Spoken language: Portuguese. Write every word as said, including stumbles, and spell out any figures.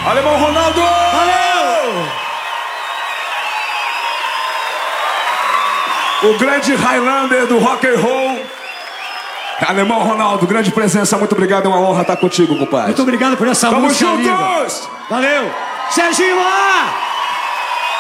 Alemão Ronaldo! Valeu! O grande Highlander do rock and roll. Alemão Ronaldo, grande presença, muito obrigado, é uma honra estar contigo, compadre. Muito obrigado por essa Tamo música juntos! linda. Valeu! Serginho lá!